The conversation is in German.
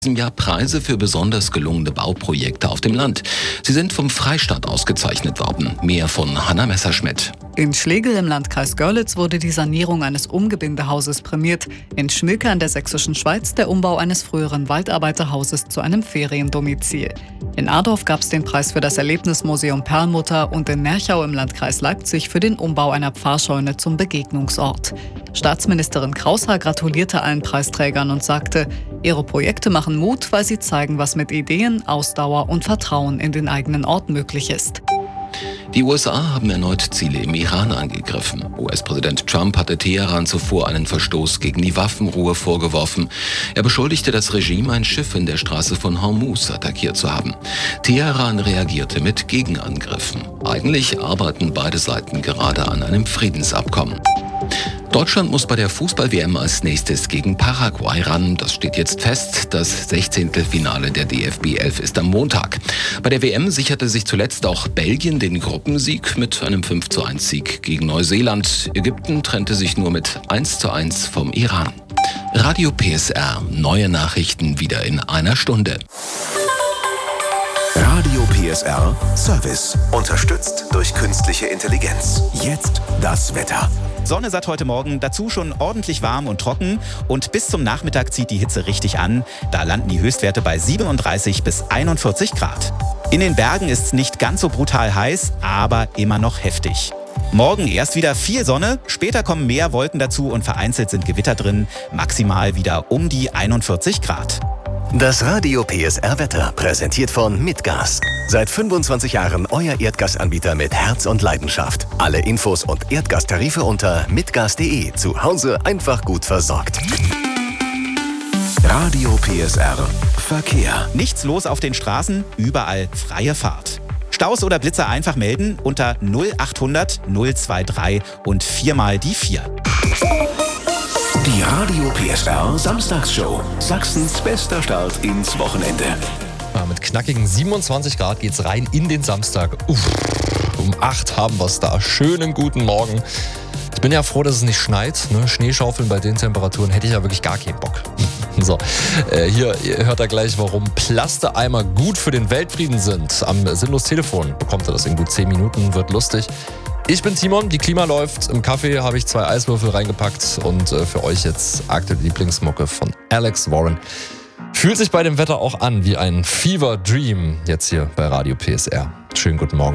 Diesem Jahr Preise für besonders gelungene Bauprojekte auf dem Land. Sie sind vom Freistaat ausgezeichnet worden. Mehr von Hanna Messerschmidt. In Schlegel im Landkreis Görlitz wurde die Sanierung eines Umgebindehauses prämiert. In Schmöke in der sächsischen Schweiz der Umbau eines früheren Waldarbeiterhauses zu einem Feriendomizil. In Adorf gab es den Preis für das Erlebnismuseum Perlmutter und in Merchau im Landkreis Leipzig für den Umbau einer Pfarrscheune zum Begegnungsort. Staatsministerin Kraushaar gratulierte allen Preisträgern und sagte, ihre Projekte machen Mut, weil sie zeigen, was mit Ideen, Ausdauer und Vertrauen in den eigenen Ort möglich ist. Die USA haben erneut Ziele im Iran angegriffen. US-Präsident Trump hatte Teheran zuvor einen Verstoß gegen die Waffenruhe vorgeworfen. Er beschuldigte das Regime, ein Schiff in der Straße von Hormuz attackiert zu haben. Teheran reagierte mit Gegenangriffen. Eigentlich arbeiten beide Seiten gerade an einem Friedensabkommen. Deutschland muss bei der Fußball-WM als nächstes gegen Paraguay ran. Das steht jetzt fest. Das 16. Finale der DFB 11 ist am Montag. Bei der WM sicherte sich zuletzt auch Belgien den Gruppensieg mit einem 5:1-Sieg gegen Neuseeland. Ägypten trennte sich nur mit 1:1 vom Iran. Radio PSR. Neue Nachrichten wieder in einer Stunde. Radio PSR Service. Unterstützt durch künstliche Intelligenz. Jetzt das Wetter. Sonne satt heute Morgen, dazu schon ordentlich warm und trocken und bis zum Nachmittag zieht die Hitze richtig an. Da landen die Höchstwerte bei 37 bis 41 Grad. In den Bergen ist es nicht ganz so brutal heiß, aber immer noch heftig. Morgen erst wieder viel Sonne, später kommen mehr Wolken dazu und vereinzelt sind Gewitter drin, maximal wieder um die 41 Grad. Das Radio PSR Wetter präsentiert von Mitgas. Seit 25 Jahren euer Erdgasanbieter mit Herz und Leidenschaft. Alle Infos und Erdgastarife unter mitgas.de. Zu Hause einfach gut versorgt. Radio PSR Verkehr. Nichts los auf den Straßen, überall freie Fahrt. Staus oder Blitzer einfach melden unter 0800 023 und 4 die 4. Die Radio PSR Samstagsshow. Sachsens bester Start ins Wochenende. Ja, mit knackigen 27 Grad geht's rein in den Samstag. Um 8 haben wir's da. Schönen guten Morgen. Ich bin ja froh, dass es nicht schneit. Schneeschaufeln bei den Temperaturen hätte ich ja wirklich gar keinen Bock. So, hier hört ihr gleich, warum Plasteeimer gut für den Weltfrieden sind. Am Sinnlos Telefon bekommt ihr das in gut 10 Minuten, wird lustig. Ich bin Timon, die Klima läuft. Im Kaffee habe ich 2 Eiswürfel reingepackt und für euch jetzt aktuelle Lieblingsmucke von Alex Warren. Fühlt sich bei dem Wetter auch an wie ein Fever Dream, jetzt hier bei Radio PSR. Schönen guten Morgen.